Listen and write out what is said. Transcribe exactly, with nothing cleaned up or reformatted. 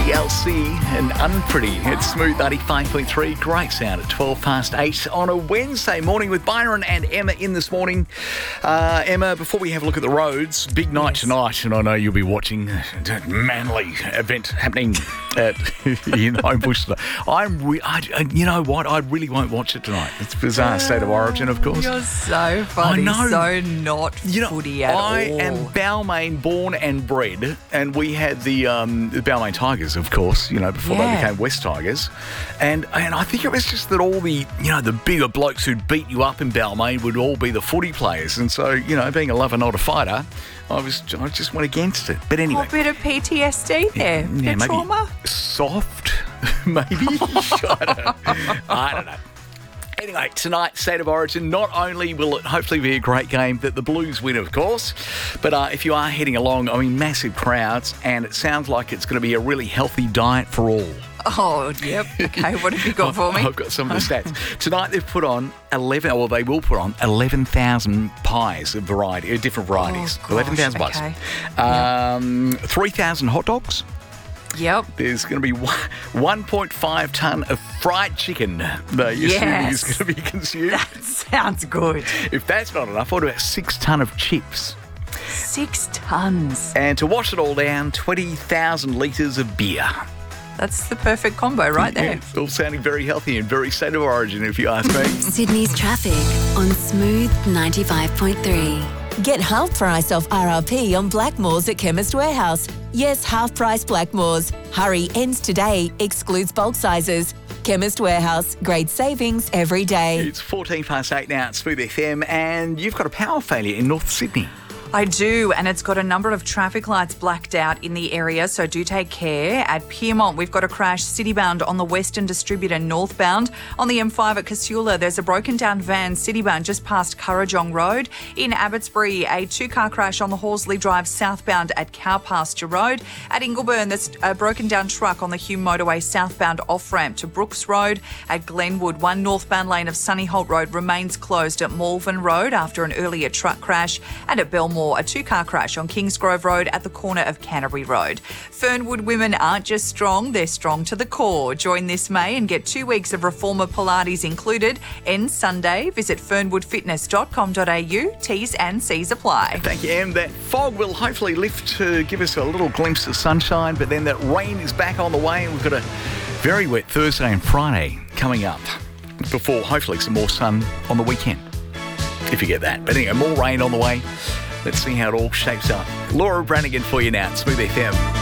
T L C and Unpretty. It's Smooth ninety-five point three. Great sound at twelve past eight on a Wednesday morning with Byron and Emma in this morning. Uh, Emma, before we have a look at the roads, big night yes. tonight, and I know you'll be watching a Manly event happening at in Homebush. I'm, re- I, you know what? I really won't watch it tonight. It's bizarre state of origin, of course. You're so funny. I know. So not you know, footy at I all. I am Balmain born and bred, and we had the, um, the Balmain Tigers, of course, you know, before yeah. they became West Tigers. And and I think it was just that all the, you know, the bigger blokes who'd beat you up in Balmain would all be the footy players. And so, you know, being a lover, not a fighter, I was I just went against it. But anyway. A bit of P T S D there. Yeah, bit yeah, maybe trauma. Soft, maybe. I don't know. I don't know. Anyway, tonight, State of Origin, not only will it hopefully be a great game that the Blues win, of course, but uh, if you are heading along, I mean, massive crowds, and it sounds like it's going to be a really healthy diet for all. Oh, yep. Okay, what have you got for me? I've got some of the stats. Tonight they've put on eleven, well, they will put on eleven thousand pies of variety, of different varieties. Oh, gosh, eleven thousand pies. Okay. Um, yep. three thousand hot dogs. Yep. There's going to be one point five tonne of fried chicken that you yes. is going to be consumed. That sounds good. If that's not enough, what about six tonne of chips? Six tonnes. And to wash it all down, twenty thousand litres of beer. That's the perfect combo right there. Yeah, it's all sounding very healthy and very state of origin, if you ask me. Sydney's traffic on Smooth ninety-five point three. Get half price off R R P on Blackmores at Chemist Warehouse. Yes, half price Blackmores. Hurry, ends today, excludes bulk sizes. Chemist Warehouse, great savings every day. It's fourteen past eight now at Smooth F M, and you've got a power failure in North Sydney. I do, and it's got a number of traffic lights blacked out in the area, so do take care. At Pyrmont, we've got a crash citybound on the Western Distributor northbound. On the M five at Casula, there's a broken down van citybound just past Currajong Road. In Abbotsbury, a two-car crash on the Horsley Drive southbound at Cowpasture Road. At Ingleburn, there's a broken down truck on the Hume Motorway southbound off-ramp to Brooks Road. At Glenwood, one northbound lane of Sunnyholt Road remains closed at Malvern Road after an earlier truck crash. And at Belmore, a two-car crash on Kingsgrove Road at the corner of Canterbury Road. Fernwood women aren't just strong, they're strong to the core. Join this May and get two weeks of Reformer Pilates included. Ends Sunday. Visit fernwood fitness dot com dot a u. T's and C's apply. Thank you, Em. That fog will hopefully lift to give us a little glimpse of sunshine, but then that rain is back on the way, and we've got a very wet Thursday and Friday coming up before hopefully some more sun on the weekend, if you get that. But anyway, more rain on the way. Let's see how it all shapes up. Laura Branigan for you now at Smooth F M.